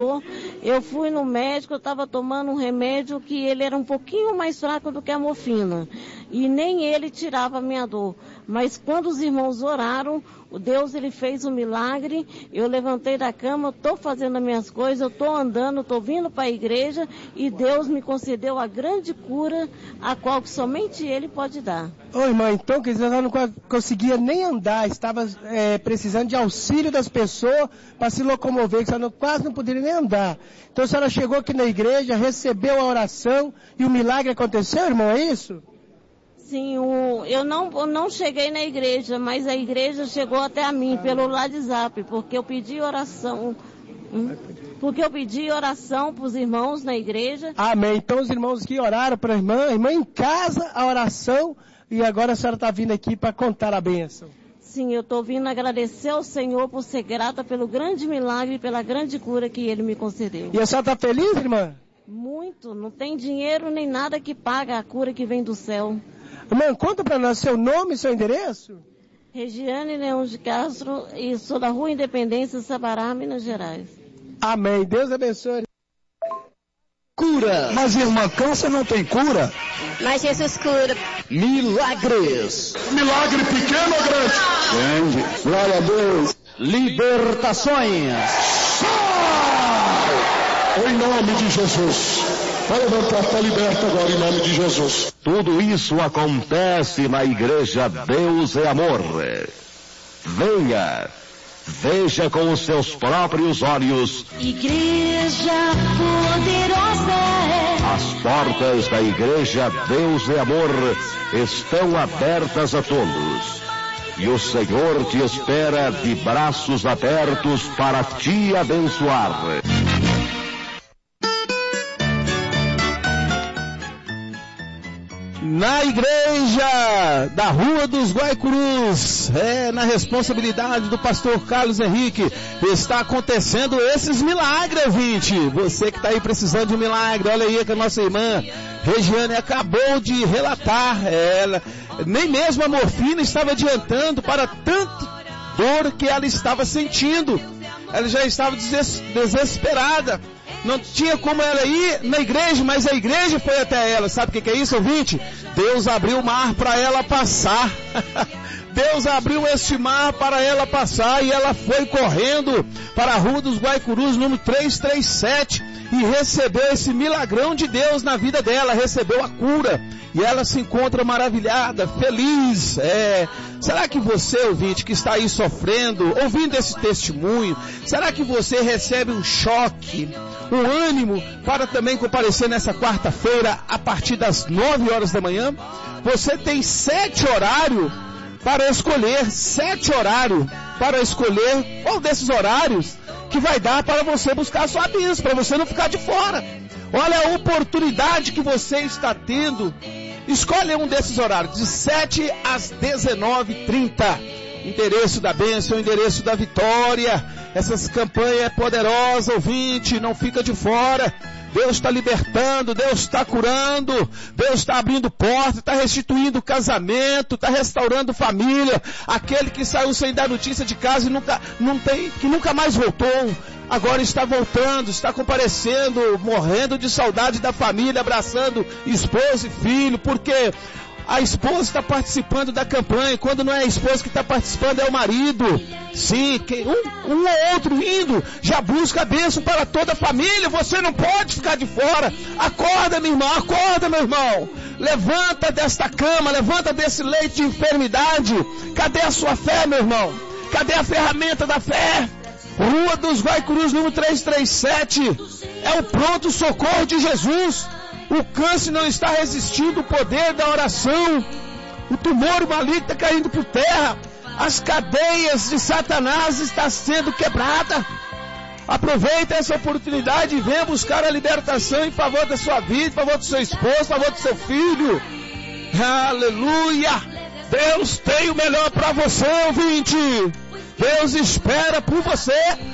dor. Eu fui no médico, eu estava tomando um remédio que ele era um pouquinho mais fraco do que a morfina. E nem ele tirava a minha dor. Mas quando os irmãos oraram, Deus ele fez um milagre. Eu levantei da cama, estou fazendo as minhas coisas, eu estou andando, estou vindo para a igreja e Deus me concedeu a grande cura, a qual somente Ele pode dar. Ô irmã, então quer dizer, ela não conseguia nem andar, estava precisando de auxílio das pessoas para se locomover, que ela quase não poderia nem andar. Então a senhora chegou aqui na igreja, recebeu a oração e o milagre aconteceu, irmão, é isso? Sim, eu não cheguei na igreja, mas a igreja chegou até a mim pelo WhatsApp, porque eu pedi oração. Porque eu pedi oração para os irmãos na igreja. Amém. Então os irmãos que oraram para a irmã em casa, a oração, e agora a senhora está vindo aqui para contar a bênção. Sim, eu estou vindo agradecer ao Senhor por ser grata pelo grande milagre, pela grande cura que Ele me concedeu. E a senhora está feliz, irmã? Muito. Não tem dinheiro nem nada que paga a cura que vem do céu. Irmã, conta para nós seu nome e seu endereço. Regiane Leão de Castro, e sou da Rua Independência, Sabará, Minas Gerais. Amém. Deus abençoe. Cura. Mas irmã, câncer não tem cura? Mas Jesus cura. Milagres. Milagre pequeno ou grande? Grande. Glória a Deus. Libertações. Em nome de Jesus. Vai levantar, está liberto agora em nome de Jesus. Tudo isso acontece na igreja Deus é Amor. Venha, veja com os seus próprios olhos. Igreja poderosa. As portas da igreja Deus é Amor estão abertas a todos. E o Senhor te espera de braços abertos para te abençoar. Na igreja da Rua dos Guaicurus, na responsabilidade do pastor Carlos Henrique, está acontecendo esses milagres, ouvinte. Você que está aí precisando de um milagre, olha aí que a nossa irmã Regiane acabou de relatar, nem mesmo a morfina estava adiantando para tanta dor que ela estava sentindo. Ela já estava desesperada. Não tinha como ela ir na igreja, mas a igreja foi até ela. Sabe o que é isso, ouvinte? Deus abriu o mar para ela passar. Deus abriu este mar para ela passar e ela foi correndo para a Rua dos Guaicurus, número 337, e recebeu esse milagrão de Deus na vida dela, recebeu a cura. E ela se encontra maravilhada, feliz. Será que você, ouvinte, que está aí sofrendo, ouvindo esse testemunho, será que você recebe um choque, um ânimo para também comparecer nessa quarta-feira a partir das 9 horas da manhã? Você tem 7 horários para escolher, 7 horários para escolher qual desses horários que vai dar para você buscar a sua bênção, para você não ficar de fora. Olha a oportunidade que você está tendo. Escolhe um desses horários, de 7 às 19h30. Endereço da bênção, endereço da vitória. Essas campanhas é poderosa, ouvinte, não fica de fora. Deus está libertando, Deus está curando, Deus está abrindo portas, está restituindo casamento, está restaurando família. Aquele que saiu sem dar notícia de casa e que nunca mais voltou, agora está voltando, está comparecendo, morrendo de saudade da família, abraçando esposa e filho, porque a esposa está participando da campanha. Quando não é a esposa que está participando, é o marido. Sim, um ou outro indo, já busca a bênção para toda a família. Você não pode ficar de fora. Acorda, minha irmã, acorda, meu irmão. Levanta desta cama, levanta desse leito de enfermidade. Cadê a sua fé, meu irmão? Cadê a ferramenta da fé? Rua dos Guaicurus, número 337. É o pronto socorro de Jesus. O câncer não está resistindo o poder da oração. O tumor maligno está caindo por terra. As cadeias de Satanás estão sendo quebradas. Aproveita essa oportunidade e venha buscar a libertação em favor da sua vida, em favor do seu esposo, em favor do seu filho. Aleluia! Deus tem o melhor para você, ouvinte. Deus espera por você.